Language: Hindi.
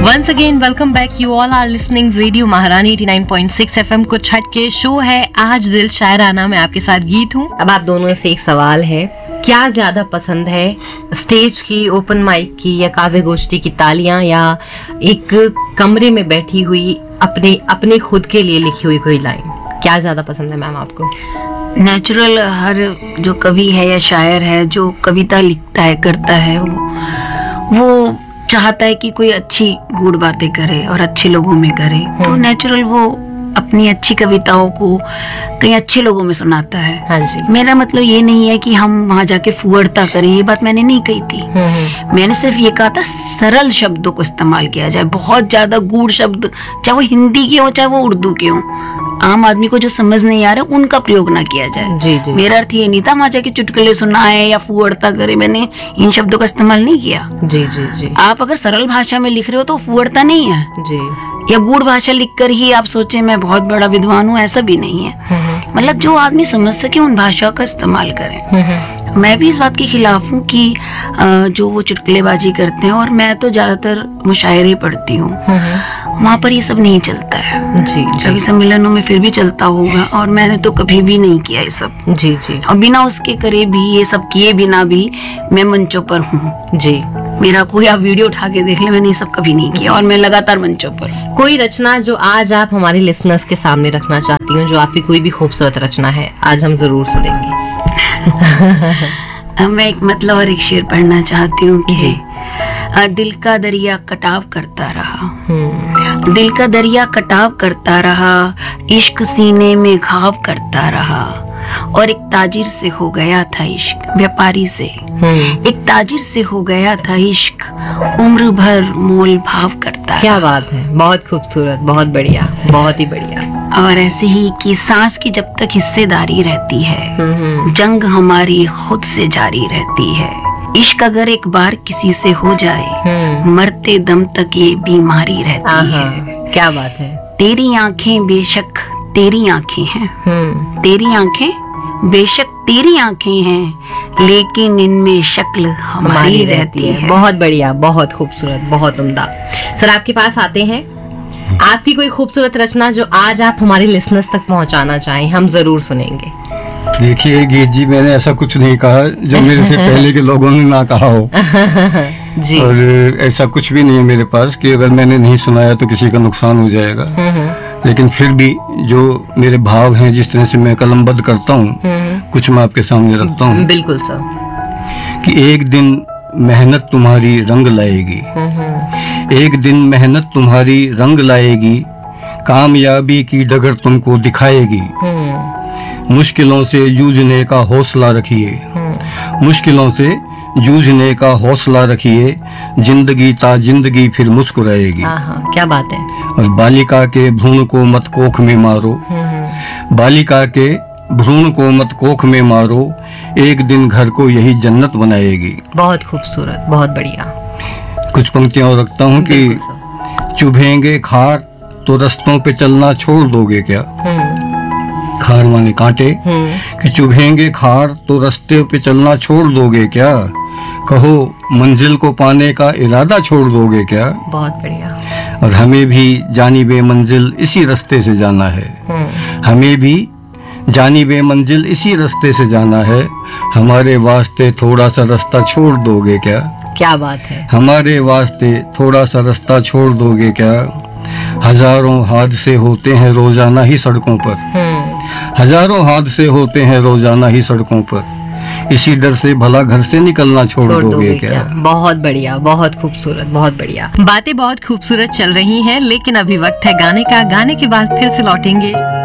Once again, welcome back. You all are listening Radio महारानी 89.6 FM कुछ हट के शो है आज दिल शायराना में आपके साथ गीत हूँ। अब आप दोनों से एक सवाल है, क्या ज्यादा पसंद है, स्टेज की, ओपन माइक की या काव्य गोष्ठी की तालियां, या एक कमरे में बैठी हुई अपने खुद के लिए लिखी हुई कोई लाइन? क्या ज्यादा पसंद है मैम आपको? नेचुरल, हर जो कवि है या शायर है जो कविता लिखता है करता है वो चाहता है कि कोई अच्छी गूढ़ बातें करे और अच्छे लोगों में करे, तो नेचुरल वो अपनी अच्छी कविताओं को कई अच्छे लोगों में सुनाता है। हाँ जी। मेरा मतलब ये नहीं है कि हम वहाँ जाके फुहड़ता करें, ये बात मैंने नहीं कही थी। मैंने सिर्फ ये कहा था सरल शब्दों को इस्तेमाल किया जाए, बहुत ज्यादा गूढ़ शब्द चाहे वो हिंदी के हो चाहे वो उर्दू के हो, आम आदमी को जो समझ नहीं आ रहा उनका प्रयोग ना किया जाए। जी जी। मेरा अर्थ ये नहीं था वहाँ जाके चुटकुले सुनाए या फुहड़ता करे, मैंने इन शब्दों का इस्तेमाल नहीं किया। जी जी जी। आप अगर सरल भाषा में लिख रहे हो तो फुहड़ता नहीं है जी, या गूढ़ भाषा लिखकर ही आप सोचे मैं बहुत बड़ा विद्वान हूँ, ऐसा भी नहीं है। मतलब जो आदमी समझ सके उन भाषा का इस्तेमाल करें। मैं भी इस बात के खिलाफ हूँ कि जो वो चुटकुलेबाजी करते हैं, और मैं तो ज्यादातर मुशायरे पढ़ती हूँ, वहाँ पर ये सब नहीं चलता है। जी, कवि सम्मेलनों में फिर भी चलता होगा, और मैंने तो कभी भी नहीं किया ये सब। जी जी। और बिना उसके करे भी, ये सब किए बिना भी मैं मंचों पर हूँ। जी। मेरा कोई आप वीडियो उठा के देख ले, मैंने ये सब कभी नहीं किया, और मैं लगातार मंचों पर। कोई रचना जो आज आप हमारे लिसनर्स के सामने रखना चाहती हूँ, जो आपकी कोई भी खूबसूरत रचना है, आज हम जरूर सुनेंगे। मैं एक मतलब और एक शेर पढ़ना चाहती हूँ कि दिल का दरिया कटाव करता रहा, दिल का दरिया कटाव करता रहा, इश्क सीने में घाव करता रहा, और एक ताजिर से हो गया था इश्क, व्यापारी से, एक ताजिर से हो गया था इश्क, उम्र भर मोल भाव करता रहा। क्या बात है, बहुत खूबसूरत, बहुत बढ़िया, बहुत ही बढ़िया। और ऐसे ही कि सांस की जब तक हिस्सेदारी रहती है, जंग हमारी खुद से जारी रहती है, इश्क अगर एक बार किसी से हो जाए, मरते दम तक ये बीमारी रहती है। क्या बात है। तेरी आंखें बेशक तेरी आंखें हैं, तेरी आंखें बेशक तेरी आंखें हैं, लेकिन इनमें शक्ल हमारी रहती है। बहुत बढ़िया, बहुत खूबसूरत, बहुत उम्दा। सर आपके पास आते हैं, आपकी कोई खूबसूरत रचना जो आज आप हमारे लिसनर्स तक पहुंचाना चाहें, हम जरूर सुनेंगे। देखिए गीत जी, मैंने ऐसा कुछ नहीं कहा जो मेरे से पहले के लोगों ने ना कहा हो। जी। और ऐसा कुछ भी नहीं है मेरे पास कि अगर मैंने नहीं सुनाया तो किसी का नुकसान हो जाएगा। लेकिन फिर भी जो मेरे भाव हैं, जिस तरह से मैं कलमबद्ध करता हूँ, कुछ मैं आपके सामने रखता हूँ। बिल्कुल सर। कि एक दिन मेहनत तुम्हारी रंग लाएगी, एक दिन मेहनत तुम्हारी रंग लाएगी, कामयाबी की डगर तुमको दिखाएगी, मुश्किलों से जूझने का हौसला रखिए, मुश्किलों से जूझने का हौसला रखिए, जिंदगी ता जिंदगी फिर मुस्कुराएगी। क्या बात है। और बालिका के भ्रूण को मत कोख में मारो, बालिका के भ्रूण को मत कोख में मारो, एक दिन घर को यही जन्नत बनाएगी। बहुत खूबसूरत, बहुत बढ़िया। कुछ पंक्तियां और रखता हूँ कि चुभेंगे खार तो रस्तों पे चलना छोड़ दोगे क्या, खार माने कांटे, कि चुभेंगे खार तो रास्ते पे चलना छोड़ दोगे क्या, कहो मंजिल को पाने का इरादा छोड़ दोगे क्या। बहुत बढ़िया। और हमें भी जानिबे मंजिल इसी रास्ते से जाना है, हमें भी जानिबे मंजिल इसी रास्ते से जाना है, हमारे वास्ते थोड़ा सा रास्ता छोड़ दोगे क्या। क्या बात है। हमारे वास्ते थोड़ा सा रास्ता छोड़ दोगे क्या, हजारों हादसे होते हैं रोजाना ही सड़कों पर, हजारों हादसे होते हैं रोजाना ही सड़कों पर, इसी डर से भला घर से निकलना छोड़ दोगे क्या। बहुत बढ़िया, बहुत खूबसूरत, बहुत बढ़िया। बातें बहुत खूबसूरत चल रही हैं, लेकिन अभी वक्त है गाने का। गाने के बाद फिर से लौटेंगे।